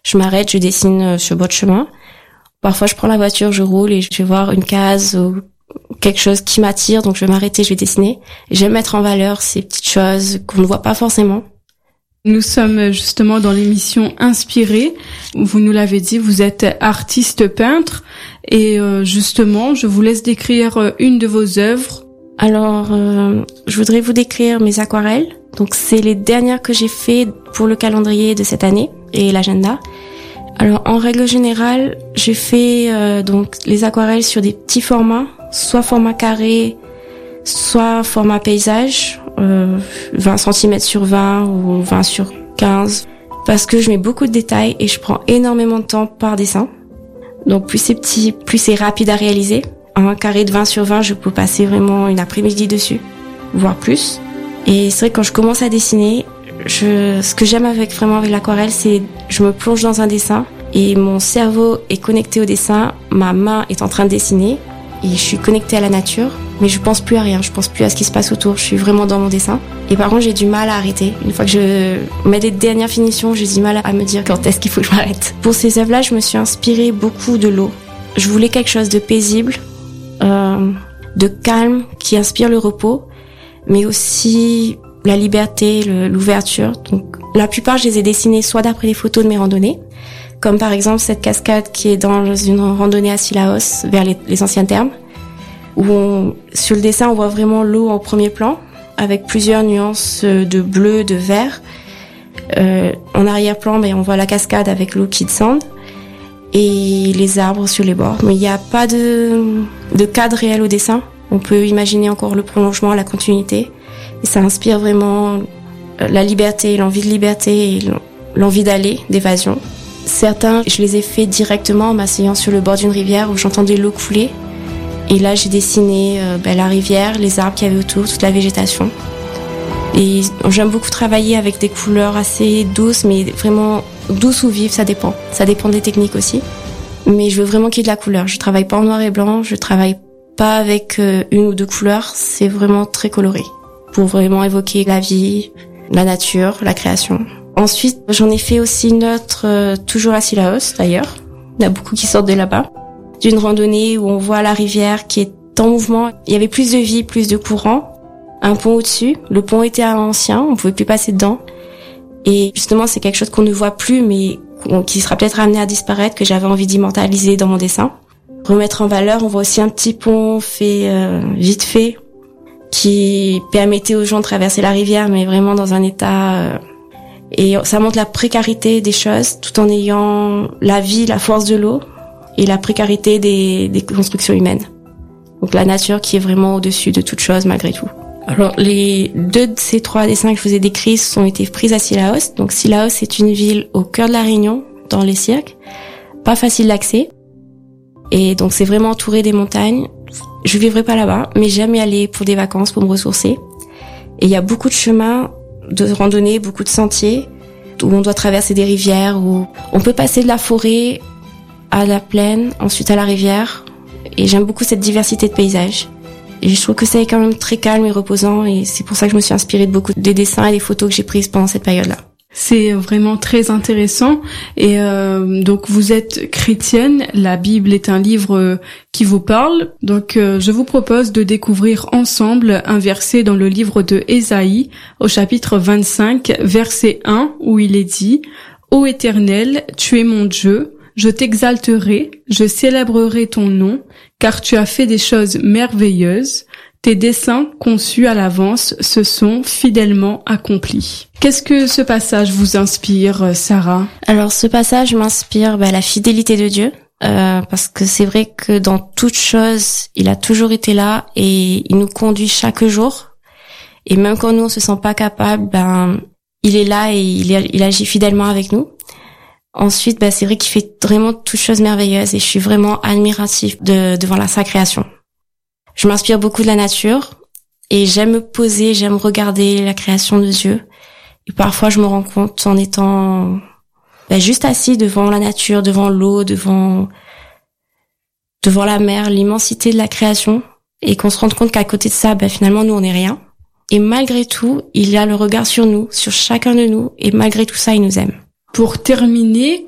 Je m'arrête, je dessine sur le bord de chemin. Parfois, je prends la voiture, je roule et je vais voir une case ou quelque chose qui m'attire, donc je vais m'arrêter, je vais dessiner. J'aime mettre en valeur ces petites choses qu'on ne voit pas forcément. Nous sommes justement dans l'émission Inspirée. Vous nous l'avez dit, vous êtes artiste peintre et justement, je vous laisse décrire une de vos œuvres. Alors, je voudrais vous décrire mes aquarelles. Donc, c'est les dernières que j'ai fait pour le calendrier de cette année et l'agenda. Alors, en règle générale, j'ai fait donc les aquarelles sur des petits formats, soit format carré, soit format paysage, 20 cm sur 20 ou 20 sur 15, parce que je mets beaucoup de détails et je prends énormément de temps par dessin. Donc plus c'est petit, plus c'est rapide à réaliser. Un carré de 20 sur 20, je peux passer vraiment une après-midi dessus, voire plus. Et c'est vrai que quand je commence à dessiner, ce que j'aime avec l'aquarelle, c'est je me plonge dans un dessin et mon cerveau est connecté au dessin, ma main est en train de dessiner et je suis connectée à la nature, mais je pense plus à rien, je pense plus à ce qui se passe autour, je suis vraiment dans mon dessin. Et par contre, j'ai du mal à arrêter. Une fois que je mets des dernières finitions, j'ai du mal à me dire quand est-ce qu'il faut que je m'arrête. Pour ces œuvres-là, je me suis inspirée beaucoup de l'eau. Je voulais quelque chose de paisible, de calme, qui inspire le repos, mais aussi la liberté, l'ouverture. Donc, la plupart, je les ai dessinés soit d'après les photos de mes randonnées, comme par exemple cette cascade qui est dans une randonnée à Sillaos, vers les anciens thermes, où sur le dessin, on voit vraiment l'eau en premier plan, avec plusieurs nuances de bleu, de vert. En arrière-plan, on voit la cascade avec l'eau qui descend et les arbres sur les bords. Mais il n'y a pas de cadre réel au dessin. On peut imaginer encore le prolongement, la continuité. Et ça inspire vraiment la liberté, l'envie de liberté et l'envie d'aller, d'évasion. Certains, je les ai faits directement en m'asseyant sur le bord d'une rivière où j'entendais l'eau couler. Et là, j'ai dessiné la rivière, les arbres qu'il y avait autour, toute la végétation. Et j'aime beaucoup travailler avec des couleurs assez douces, mais vraiment douces ou vives, ça dépend. Ça dépend des techniques aussi. Mais je veux vraiment qu'il y ait de la couleur. Je travaille pas en noir et blanc, je travaille pas avec une ou deux couleurs. C'est vraiment très coloré pour vraiment évoquer la vie, la nature, la création. Ensuite, j'en ai fait aussi une autre, toujours à Sillaos d'ailleurs. Il y en a beaucoup qui sortent de là-bas. D'une randonnée où on voit la rivière qui est en mouvement. Il y avait plus de vie, plus de courant. Un pont au-dessus. Le pont était ancien, on pouvait plus passer dedans. Et justement, c'est quelque chose qu'on ne voit plus, mais qui sera peut-être amené à disparaître, que j'avais envie d'immortaliser dans mon dessin. Remettre en valeur, on voit aussi un petit pont fait vite fait, qui permettait aux gens de traverser la rivière, mais vraiment dans un état... Et ça montre la précarité des choses, tout en ayant la vie, la force de l'eau, et la précarité des constructions humaines. Donc la nature qui est vraiment au-dessus de toute chose malgré tout. Alors les deux de ces trois dessins que je vous ai décrits ont été pris à Sillaos. Donc Sillaos, c'est une ville au cœur de la Réunion, dans les cirques, pas facile d'accès. Et donc c'est vraiment entouré des montagnes. Je vivrai pas là-bas, mais j'aime y aller pour des vacances, pour me ressourcer. Et il y a beaucoup de chemins de randonnée, beaucoup de sentiers où on doit traverser des rivières, où on peut passer de la forêt à la plaine, ensuite à la rivière. Et j'aime beaucoup cette diversité de paysages. Et je trouve que ça est quand même très calme et reposant, et c'est pour ça que je me suis inspirée de beaucoup des dessins et des photos que j'ai prises pendant cette période-là. C'est vraiment très intéressant. Et donc vous êtes chrétienne, la Bible est un livre qui vous parle. Donc je vous propose de découvrir ensemble un verset dans le livre de Ésaïe au chapitre 25, verset 1, où il est dit « Ô Éternel, tu es mon Dieu, je t'exalterai, je célébrerai ton nom, car tu as fait des choses merveilleuses. Tes desseins conçus à l'avance se sont fidèlement accomplis. » Qu'est-ce que ce passage vous inspire, Sarah? Alors ce passage m'inspire la fidélité de Dieu, parce que c'est vrai que dans toute chose, il a toujours été là et il nous conduit chaque jour. Et même quand nous on se sent pas capable, il est là et il agit fidèlement avec nous. Ensuite, c'est vrai qu'il fait vraiment toutes choses merveilleuses et je suis vraiment admirative devant sa création. Je m'inspire beaucoup de la nature et j'aime me poser, j'aime regarder la création de Dieu. Et parfois, je me rends compte en étant juste assis devant la nature, devant l'eau, devant la mer, l'immensité de la création, et qu'on se rende compte qu'à côté de ça, finalement, nous, on n'est rien. Et malgré tout, il a le regard sur nous, sur chacun de nous, et malgré tout ça, il nous aime. Pour terminer,